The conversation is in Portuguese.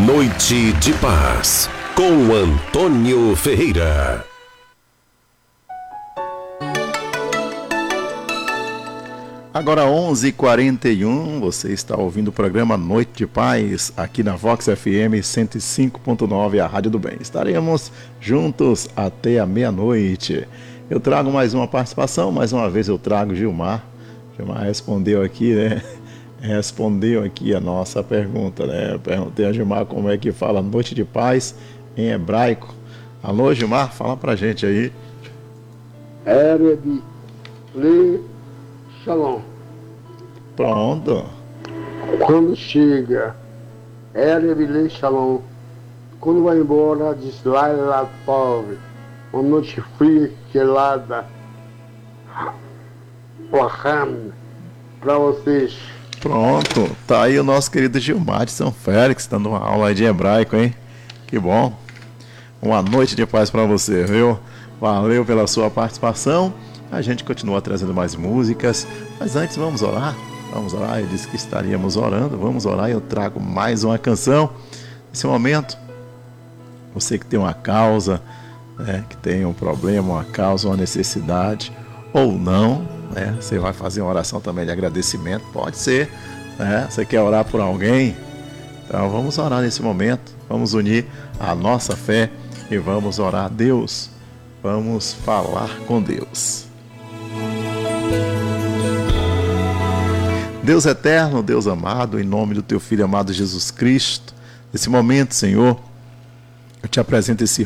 Noite de Paz, com Antônio Ferreira. Agora 11h41, você está ouvindo o programa Noite de Paz, aqui na Vox FM 105.9, a Rádio do Bem. Estaremos juntos até a meia-noite. Eu trago mais uma participação, mais uma vez eu trago Gilmar. Gilmar respondeu aqui, né? Respondeu aqui a nossa pergunta, né? Eu perguntei a Gilmar como é que fala Noite de Paz em hebraico. Alô, Gilmar, fala pra gente aí. Erev Le Shalom. Pronto. Quando chega, Erev Le Shalom. Quando vai embora, diz Laila Pobre. Uma noite fria, gelada. Laham. Pra vocês. Pronto, tá aí o nosso querido Gilmar de São Félix, dando uma aula aí de hebraico, hein? Que bom. Uma noite de paz para você, viu? Valeu pela sua participação. A gente continua trazendo mais músicas, mas antes vamos orar. Vamos orar, eu disse que estaríamos orando. Vamos orar e eu trago mais uma canção. Nesse momento, você que tem uma causa, né, que tem um problema, uma causa, uma necessidade, ou não, né? Você vai fazer uma oração também de agradecimento, pode ser, né? Você quer orar por alguém? Então vamos orar nesse momento, vamos unir a nossa fé e vamos orar a Deus, vamos falar com Deus. Deus eterno, Deus amado, em nome do teu Filho amado Jesus Cristo, nesse momento, Senhor, eu te apresento esse